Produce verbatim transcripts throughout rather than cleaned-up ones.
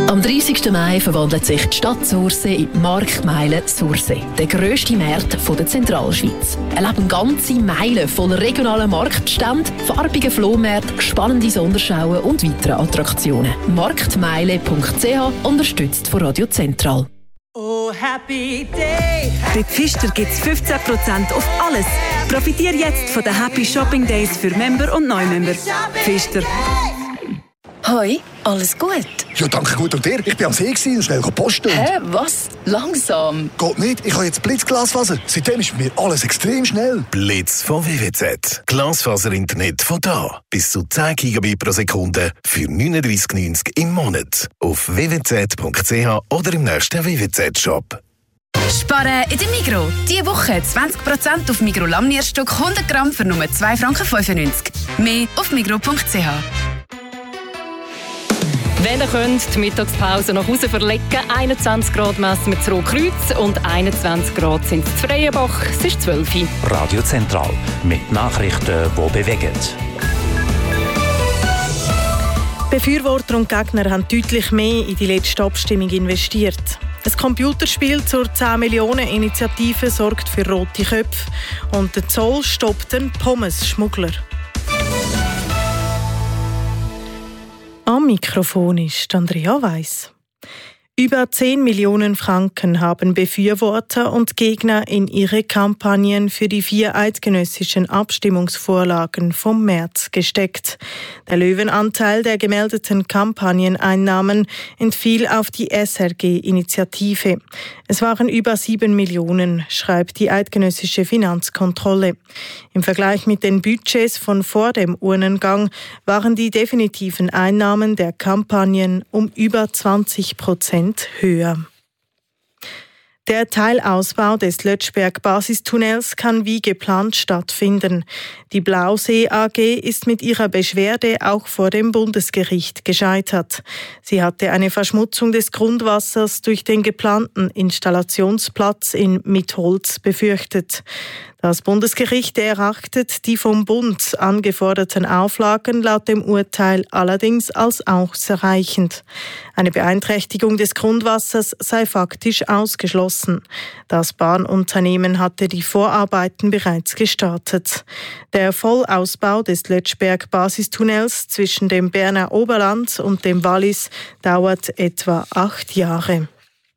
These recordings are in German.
Am dreißigsten Mai verwandelt sich die Stadt Sursee in die Marktmeile Sursee, der grösste Markt der Zentralschweiz. Erleben ganze Meilen voller regionaler Marktstände, farbige Flohmärkte, spannende Sonderschauen und weitere Attraktionen. marktmeile punkt c h unterstützt von Radio Zentral. Oh, happy day. Bei Pfister gibt es fünfzehn Prozent auf alles. Profitiere jetzt von den Happy Shopping Days für Member und Neumember. Pfister. Hoi, alles gut? Ja, danke gut. Und dir? Ich bin am See und schnell posten. Hä, was? Langsam? Geht nicht. Ich habe jetzt Blitzglasfaser. Seitdem ist bei mir alles extrem schnell. Blitz von W W Z. Glasfaser-Internet von da. Bis zu zehn Gigabit pro Sekunde für neununddreissig neunzig im Monat. Auf w w z punkt c h oder im nächsten W W Z-Shop. Sparen in der Migros. Diese Woche zwanzig Prozent auf Migros Lammnierstück hundert Gramm für nur zwei Franken fünfundneunzig. Mehr auf migros punkt c h. Wenn ihr könnt, die Mittagspause nach Hause verlegen. einundzwanzig Grad messen wir zu Rotkreuz und einundzwanzig Grad sind es zu Freienbach. Es ist zwölf Uhr. Radio Zentral mit Nachrichten, die bewegen. Befürworter und Gegner haben deutlich mehr in die letzte Abstimmung investiert. Ein Computerspiel zur zehn Millionen Initiative sorgt für rote Köpfe und der Zoll stoppt den Pommes-Schmuggler. Am Mikrofon ist Andrea Weiss. Über zehn Millionen Franken haben Befürworter und Gegner in ihre Kampagnen für die vier eidgenössischen Abstimmungsvorlagen vom März gesteckt. Der Löwenanteil der gemeldeten Kampagneneinnahmen entfiel auf die S R G-Initiative. Es waren über sieben Millionen, schreibt die eidgenössische Finanzkontrolle. Im Vergleich mit den Budgets von vor dem Urnengang waren die definitiven Einnahmen der Kampagnen um über zwanzig Prozent höher. Der Teilausbau des Lötschberg-Basistunnels kann wie geplant stattfinden. Die Blausee A G ist mit ihrer Beschwerde auch vor dem Bundesgericht gescheitert. Sie hatte eine Verschmutzung des Grundwassers durch den geplanten Installationsplatz in Mitholz befürchtet. Das Bundesgericht erachtet die vom Bund angeforderten Auflagen laut dem Urteil allerdings als ausreichend. Eine Beeinträchtigung des Grundwassers sei faktisch ausgeschlossen. Das Bahnunternehmen hatte die Vorarbeiten bereits gestartet. Der Vollausbau des Lötschberg-Basistunnels zwischen dem Berner Oberland und dem Wallis dauert etwa acht Jahre.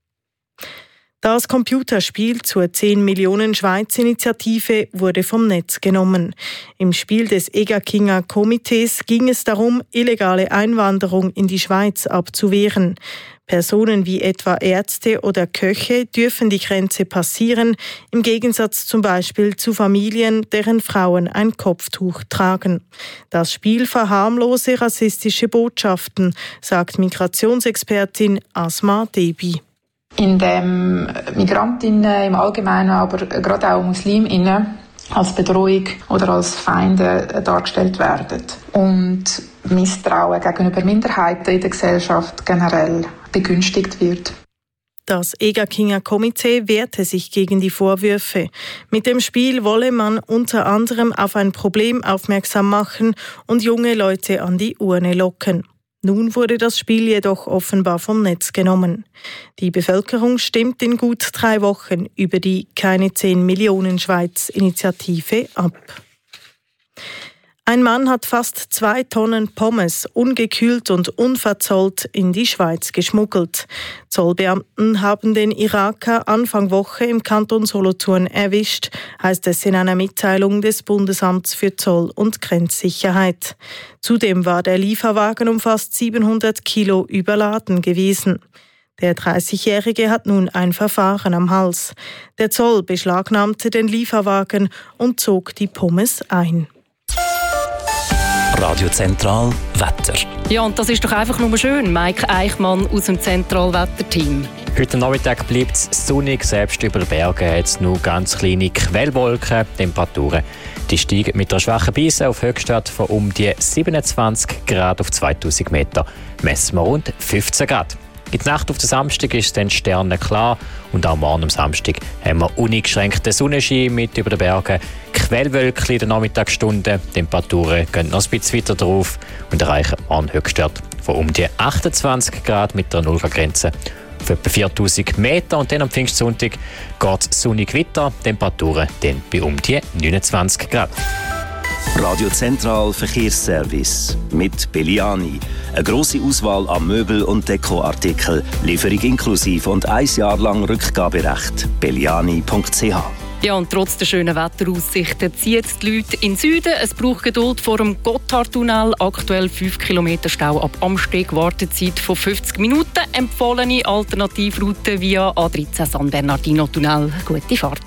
Das Computerspiel zur zehn Millionen Schweiz-Initiative wurde vom Netz genommen. Im Spiel des Egerkinger Komitees ging es darum, illegale Einwanderung in die Schweiz abzuwehren. Personen wie etwa Ärzte oder Köche dürfen die Grenze passieren, im Gegensatz zum Beispiel zu Familien, deren Frauen ein Kopftuch tragen. Das Spiel verharmlose rassistische Botschaften, sagt Migrationsexpertin Asma Debi. In dem Migrantinnen im Allgemeinen, aber gerade auch Musliminnen als Bedrohung oder als Feinde dargestellt werden. Und Misstrauen gegenüber Minderheiten in der Gesellschaft generell begünstigt wird. Das Egerkinger Komitee wehrte sich gegen die Vorwürfe. Mit dem Spiel wolle man unter anderem auf ein Problem aufmerksam machen und junge Leute an die Urne locken. Nun wurde das Spiel jedoch offenbar vom Netz genommen. Die Bevölkerung stimmt in gut drei Wochen über die Keine zehn Millionen Schweiz-Initiative ab. Ein Mann hat fast zwei Tonnen Pommes ungekühlt und unverzollt in die Schweiz geschmuggelt. Zollbeamten haben den Iraker Anfang Woche im Kanton Solothurn erwischt, heißt es in einer Mitteilung des Bundesamts für Zoll- und Grenzsicherheit. Zudem war der Lieferwagen um fast siebenhundert Kilo überladen gewesen. Der dreißigjährige hat nun ein Verfahren am Hals. Der Zoll beschlagnahmte den Lieferwagen und zog die Pommes ein. Radio Zentral Wetter. Ja, und das ist doch einfach nur schön. Mike Eichmann aus dem Zentralwetterteam. Heute Nachmittag bleibt es sonnig, selbst über den Bergen hat es nur ganz kleine Quellwolken. Temperaturen die steigen mit einer schwachen Brise auf Höchstwert von um die siebenundzwanzig Grad auf zweitausend Meter. Messen wir rund fünfzehn Grad. In der Nacht auf den Samstag ist es dann sternenklar und auch morgen am Samstag haben wir uneingeschränkten Sonnenschein mit über den Bergen. Quellwölkchen in den Nachmittagsstunden. Temperaturen gehen noch ein bisschen weiter drauf und erreichen morgen Höchstwert von um die achtundzwanzig Grad mit der Null-Grad-Grenze auf etwa viertausend Meter. Und dann am Pfingstsonntag geht es sonnig weiter, Temperaturen dann bei um die neunundzwanzig Grad. Radio Zentral Verkehrsservice mit Belliani. Eine grosse Auswahl an Möbel- und Dekoartikeln, Lieferung inklusive und ein Jahr lang Rückgaberecht. belliani punkt c h. Ja, und trotz der schönen Wetteraussichten zieht die Leute in den Süden. Es braucht Geduld vor dem Gotthardtunnel. Aktuell fünf Kilometer Stau ab Amsteg, Wartezeit von fünfzig Minuten. Empfohlene Alternativroute via A dreizehn San Bernardino Tunnel. Gute Fahrt.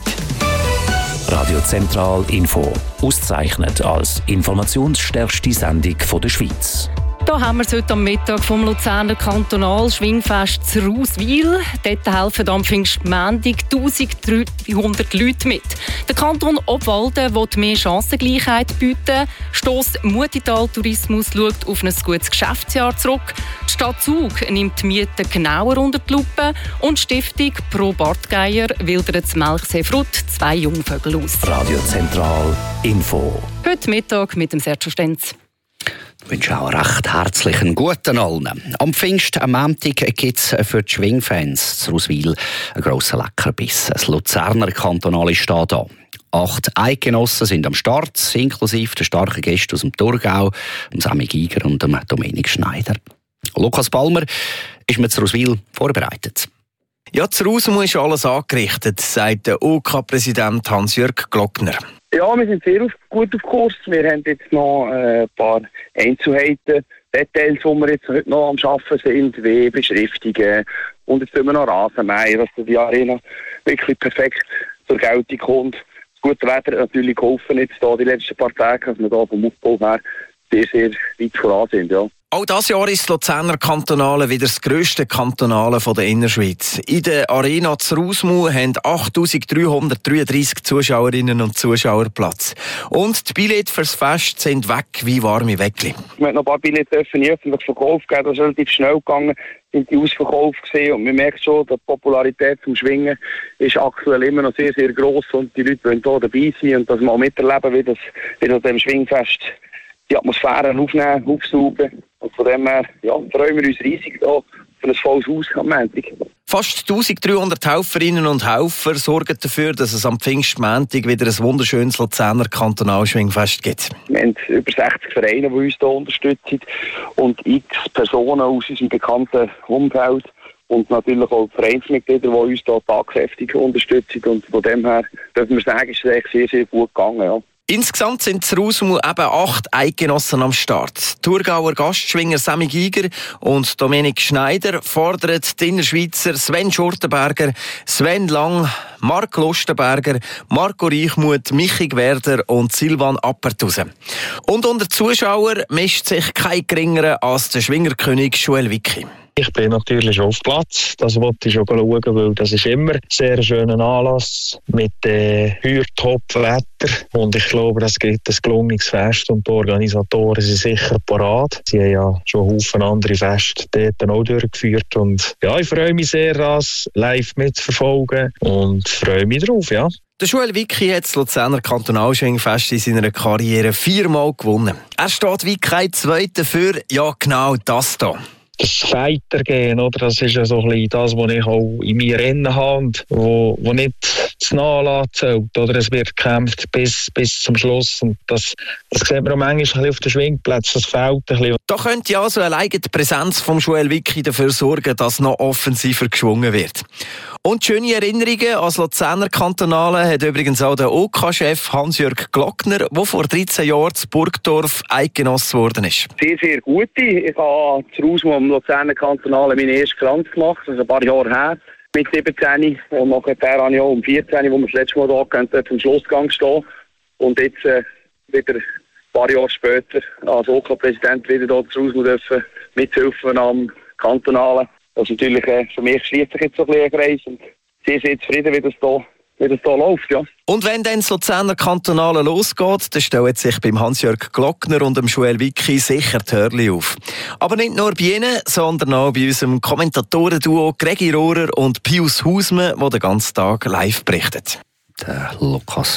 Radio Zentral Info. Ausgezeichnet als informationsstärkste Sendung der Schweiz. Da haben wir es heute am Mittag vom Luzerner Kantonal-Schwingfest zu Rauswil. Dort helfen am Pfingstmontag eintausenddreihundert Leute mit. Der Kanton Obwalden will mehr Chancengleichheit bieten. Stoss Mutital Tourismus schaut auf ein gutes Geschäftsjahr zurück. Die Stadt Zug nimmt die Mieten genauer unter die Lupe. Und die Stiftung Pro Bartgeier wildert das Melchseefrut zwei Jungvögel aus. Radio Zentral Info. Heute Mittag mit dem Sergio Stenz. Ich wünsche auch recht herzlichen guten allen. Am Pfingst, am Montag, gibt es für die Schwingfans zu Rauswil einen grossen Leckerbiss. Das Luzerner Kantonale steht da. Acht Eidgenossen sind am Start, inklusive der starken Gäste aus dem Thurgau, dem Sammy Giger und dem Dominik Schneider. Lukas Palmer ist mit Rauswil vorbereitet. Ja, zu Rauswil ist alles angerichtet, sagt der O K-Präsident Hans-Jörg Glockner. Ja, wir sind sehr auf, gut auf Kurs. Wir haben jetzt noch äh, ein paar Einzelheiten, Details, die wir jetzt heute noch am Arbeiten sind, wie Beschriftungen. Und jetzt tun wir noch Rasenmäher, dass die Arena wirklich perfekt zur Geltung kommt. Das gute Wetter hat natürlich geholfen jetzt da die letzten paar Tage, dass wir da vom Aufbau her sehr, sehr weit voran sind. Ja. Auch dieses Jahr ist das Luzerner Kantonale wieder das grösste Kantonale der Innerschweiz. In der Arena zu Rauswil haben achttausenddreihundertdreiunddreissig Zuschauerinnen und Zuschauer Platz. Und die Billette fürs Fest sind weg wie warme Weckli. Wir haben noch ein paar Billette öffentlich verkauft, das ist relativ schnell gegangen, sind die ausverkauft gesehen und man merkt schon, die Popularität zum Schwingen ist aktuell immer noch sehr, sehr gross und die Leute wollen hier dabei sein und das mal miterleben, wie das, wie das dem Schwingfest die Atmosphäre aufnehmen, aufsaugen. Und von dem her ja, freuen wir uns riesig da für ein volles Haus am Montag. Fast eintausenddreihundert Helferinnen und Helfer sorgen dafür, dass es am Pfingstmontag wieder ein wunderschönes Luzerner Kantonalschwingfest gibt. Wir haben über sechzig Vereine, die uns hier unterstützen und x Personen aus unserem bekannten Umfeld. Und natürlich auch die Vereinsmitglieder, die uns hier tatkräftig unterstützen. Und von dem her dürfen wir sagen, ist es sehr, sehr gut gegangen. Ja. Insgesamt sind zu Rauswil eben acht Eidgenossen am Start. Die Thurgauer Gastschwinger Sammy Giger und Dominik Schneider fordern die Innerschweizer Sven Schurtenberger, Sven Lang, Marc Lustenberger, Marco Reichmuth, Michi Gwerder und Silvan Appert raus. Und unter Zuschauern mischt sich kein geringerer als der Schwingerkönig Joel Wicki. Ich bin natürlich schon auf Platz, das wollte ich schon schauen, weil das ist immer ein sehr schöner Anlass mit äh, Top-Wetter und ich glaube, das gibt ein gelungenes Fest und die Organisatoren sind sicher parat. Sie haben ja schon Haufen andere Feste dort auch durchgeführt und ja, ich freue mich sehr, das live mitzuverfolgen und freue mich drauf, ja. Der Joel Wicki hat das Luzerner Kantonalschwingfest in seiner Karriere viermal gewonnen. Er steht wie kein Zweiter für, ja genau das hier. Das Weitergehen, oder? Das ist ja so ein bisschen das, was ich auch in mir Rennen habe und wo, wo nicht das Nachlassen zählt. Oder es wird gekämpft bis, bis zum Schluss. Und das, das sieht man auch manchmal ein bisschen auf den Schwingplätzen. Das fehlt ein bisschen. Da könnte ja also alleine die Präsenz von Joel Wicki dafür sorgen, dass noch offensiver geschwungen wird. Und schöne Erinnerungen als Luzerner Kantonale hat übrigens auch der O K-Chef Hans-Jörg Glockner, der vor dreizehn Jahren zu Burgdorf Eidgenoss geworden ist. Sehr, sehr gute. Ich habe zu Rauswil am Luzerner Kantonale meine erste Kranz gemacht, das ist ein paar Jahre her, mit siebzehn. Und nachher habe ich auch um vierzehn, wo wir das letzte Mal da können, zum Schlussgang stehen. Und jetzt äh, wieder ein paar Jahre später als O K-Präsident wieder da zu Rauswil dürfen mithelfen am Kantonalen. Das ist natürlich äh, für mich schließt sich jetzt so ein bisschen ein Kreis und sehr, sehr zufrieden, wie das da, wie das da läuft. Ja. Und wenn dann das Luzerner Kantonale losgeht, dann stellen sich beim Hans-Jörg Glockner und dem Joel Wicki sicher die Hörli auf. Aber nicht nur bei ihnen, sondern auch bei unserem Kommentatorenduo Gregi Rohrer und Pius Hausmann, die den ganzen Tag live berichten. Der Lukas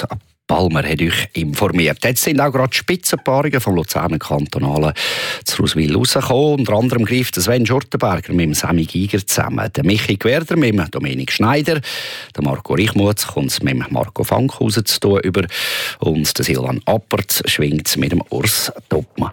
Palmer hat euch informiert. Jetzt sind auch gerade Spitzenpaarungen vom Luzerner Kantonalen zu Ruswil rausgekommen. Unter anderem greift Sven Schurtenberger mit dem Sammy Giger zusammen. Der Michi Gwerder mit dem Dominik Schneider. Der Marco Richmuth kommt es mit dem Marco Fankhausen zu tun über. Und der Silvan Appert schwingt es mit dem Urs Topmann.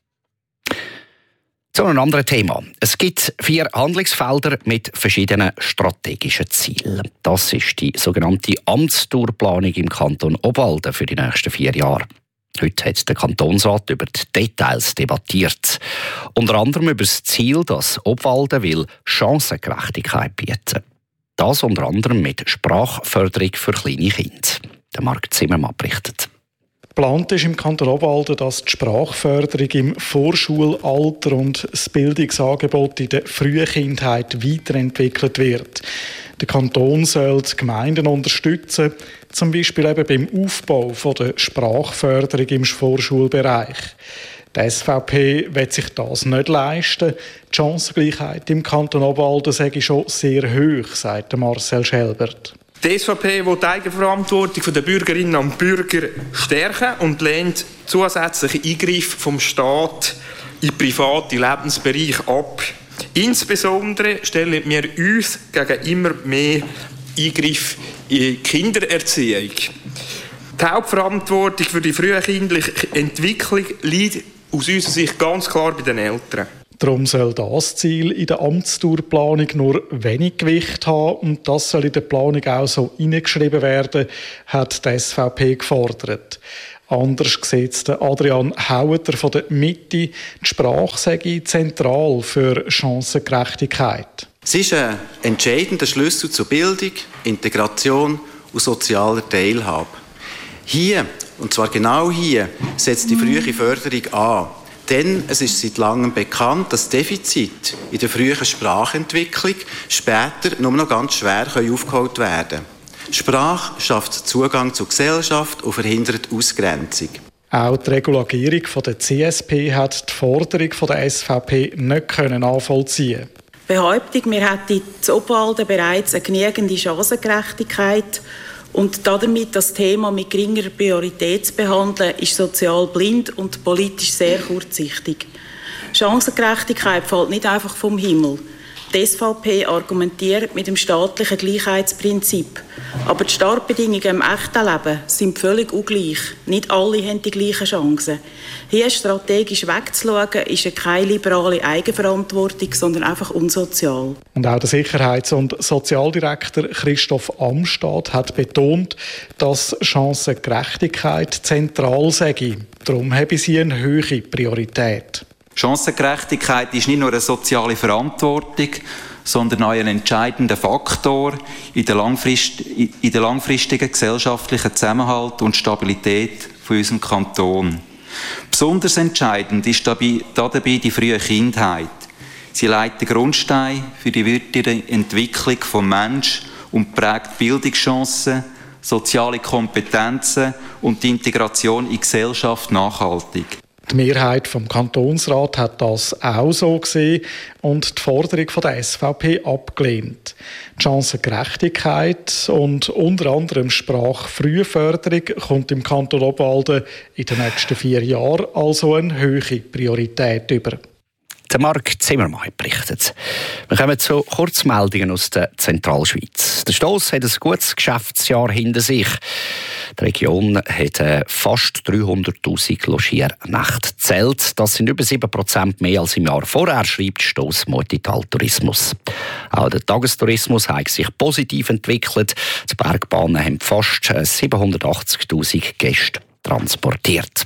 Zu einem anderen Thema. Es gibt vier Handlungsfelder mit verschiedenen strategischen Zielen. Das ist die sogenannte Amtstourplanung im Kanton Obwalden für die nächsten vier Jahre. Heute hat der Kantonsrat über die Details debattiert. Unter anderem über das Ziel, dass Obwalden will Chancengerechtigkeit bieten. Das unter anderem mit Sprachförderung für kleine Kinder. Der Marc Zimmermann berichtet. Geplant ist im Kanton Obwalden, dass die Sprachförderung im Vorschulalter und das Bildungsangebot in der frühen Kindheit weiterentwickelt wird. Der Kanton soll die Gemeinden unterstützen, zum Beispiel eben beim Aufbau von der Sprachförderung im Vorschulbereich. Die S V P will sich das nicht leisten. Die Chancengleichheit im Kanton Obwalden sei schon sehr hoch, sagt Marcel Schelbert. Die S V P will die Eigenverantwortung der Bürgerinnen und Bürger stärken und lehnt zusätzliche Eingriffe vom Staat in private Lebensbereiche ab. Insbesondere stellen wir uns gegen immer mehr Eingriffe in die Kindererziehung. Die Hauptverantwortung für die frühkindliche Entwicklung liegt aus unserer Sicht ganz klar bei den Eltern. Darum soll das Ziel in der Amtstourplanung nur wenig Gewicht haben und das soll in der Planung auch so hineingeschrieben werden, hat die S V P gefordert. Anders sieht Adrian Haueter von der Mitte, die Sprache sei zentral für Chancengerechtigkeit. Sie ist ein entscheidender Schlüssel zu Bildung, Integration und sozialer Teilhabe. Hier, und zwar genau hier, setzt die frühe Förderung an. Denn es ist seit langem bekannt, dass Defizite in der frühen Sprachentwicklung später nur noch ganz schwer aufgeholt werden können. Sprache schafft Zugang zur Gesellschaft und verhindert Ausgrenzung. Auch die Regulierung der C S P hat die Forderung der S V P nicht nachvollziehen können. Die Behauptung, wir hätten in Obwalden bereits eine genügende Chancengerechtigkeit und damit das Thema mit geringerer Priorität zu behandeln, ist sozial blind und politisch sehr kurzsichtig. Chancengerechtigkeit fällt nicht einfach vom Himmel. Die S V P argumentiert mit dem staatlichen Gleichheitsprinzip. Aber die Startbedingungen im echten Leben sind völlig ungleich. Nicht alle haben die gleichen Chancen. Hier strategisch wegzuschauen, ist keine liberale Eigenverantwortung, sondern einfach unsozial. Und auch der Sicherheits- und Sozialdirektor Christoph Amstad hat betont, dass Chancengerechtigkeit zentral sei. Darum habe sie eine hohe Priorität. Chancengerechtigkeit ist nicht nur eine soziale Verantwortung, sondern auch ein entscheidender Faktor in der, Langfrist, in der langfristigen gesellschaftlichen Zusammenhalt und Stabilität von unserem Kanton. Besonders entscheidend ist dabei, dabei die frühe Kindheit. Sie legt den Grundstein für die weitere Entwicklung des Menschen und prägt Bildungschancen, soziale Kompetenzen und die Integration in die Gesellschaft nachhaltig. Die Mehrheit vom Kantonsrat hat das auch so gesehen und die Forderung der S V P abgelehnt. Die Chancengerechtigkeit und unter anderem Sprachfrühförderung kommt im Kanton Obwalden in den nächsten vier Jahren also eine hohe Priorität über. Der Marc Zimmermann berichtet. Wir kommen zu Kurzmeldungen aus der Zentralschweiz. Der Stoss hat ein gutes Geschäftsjahr hinter sich. Die Region hat fast dreihunderttausend Logiernächte gezählt. Das sind über sieben Prozent mehr als im Jahr vorher, schreibt Stoss Multital Tourismus. Auch der Tagestourismus hat sich positiv entwickelt. Die Bergbahnen haben fast siebenhundertachtzigtausend Gäste transportiert.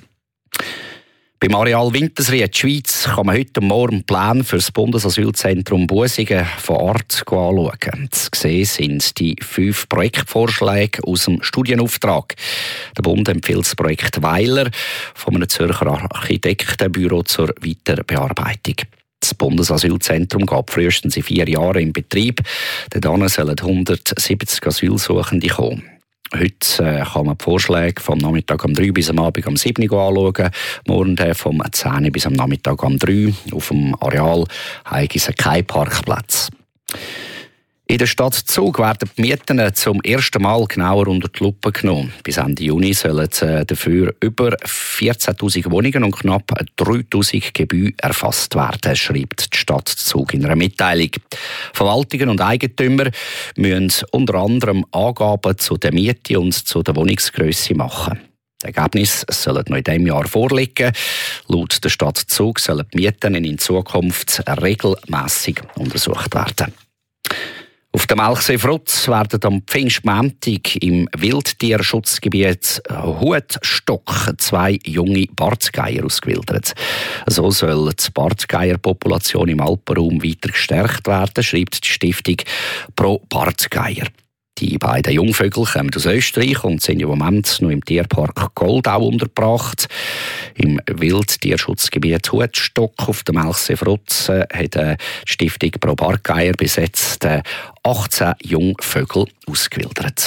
Beim Areal Wintersried, Schweiz, kann man heute Morgen Pläne für das Bundesasylzentrum Busingen von Ort anschauen. Zu sehen sind die fünf Projektvorschläge aus dem Studienauftrag. Der Bund empfiehlt das Projekt Weiler von einem Zürcher Architektenbüro zur Weiterbearbeitung. Das Bundesasylzentrum geht frühestens in vier Jahren in Betrieb. Dann sollen hundertsiebzig Asylsuchende kommen. Heute äh, kann man die Vorschläge vom Nachmittag um drei bis am Abend um sieben Uhr anschauen. Morgen äh, vom zehn bis am Nachmittag um drei. Auf dem Areal gibt es keinen Parkplatz. In der Stadt Zug werden die Mieten zum ersten Mal genauer unter die Lupe genommen. Bis Ende Juni sollen dafür über vierzehntausend Wohnungen und knapp dreitausend Gebäude erfasst werden, schreibt die Stadt Zug in einer Mitteilung. Verwaltungen und Eigentümer müssen unter anderem Angaben zu der Miete und zu der Wohnungsgrösse machen. Die Ergebnisse sollen noch in diesem Jahr vorliegen. Laut der Stadt Zug sollen die Mieten in Zukunft regelmässig untersucht werden. Auf dem Melchsee Frutz werden am Pfingstmontag im Wildtierschutzgebiet Hutstock zwei junge Bartgeier ausgewildert. So soll die Bartgeierpopulation im Alpenraum weiter gestärkt werden, schreibt die Stiftung Pro Bartgeier. Die beiden Jungvögel kommen aus Österreich und sind im Moment noch im Tierpark Goldau untergebracht. Im Wildtierschutzgebiet Hutstock auf dem Melchsee Frutz hat die Stiftung Pro Bartgeier bis jetzt achtzehn Jungvögel ausgewildert.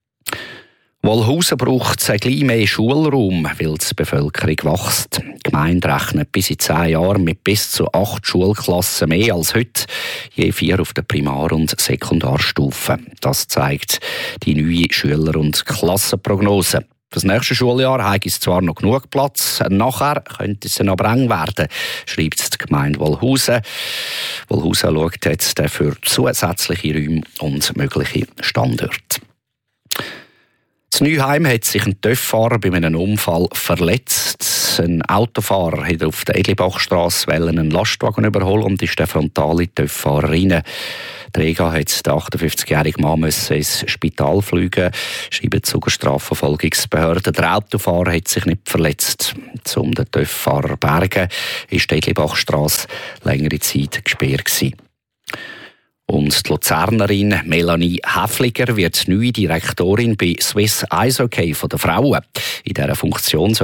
Wolhusen braucht ein bisschen mehr Schulraum, weil die Bevölkerung wächst. Die Gemeinde rechnet bis in zehn Jahren mit bis zu acht Schulklassen mehr als heute, je vier auf der Primar- und Sekundarstufe. Das zeigt die neue Schüler- und Klassenprognose. Für das nächste Schuljahr hat es zwar noch genug Platz, nachher könnte es aber eng werden, schreibt die Gemeinde Wolhusen. Wolhusen schaut jetzt für zusätzliche Räume und mögliche Standorte. In Neuheim hat sich ein TÜV-Fahrer bei einem Unfall verletzt. Ein Autofahrer hat auf der Edlibachstrasse einen Lastwagen überholt und ist der frontal in die TÜV-Fahrer rein. Der Rega hat den achtundfünfzigjährigen Mann ins Spital fliegen, schreiben die Zuger Strafverfolgungsbehörden. Der Autofahrer hat sich nicht verletzt. Um den TÜV-Fahrer zu bergen, war die Edlibachstrasse längere Zeit gesperrt gewesen. Und die Luzernerin Melanie Häfliger wird neue Direktorin bei Swiss Eishockey von den Frauen. In dieser Funktion soll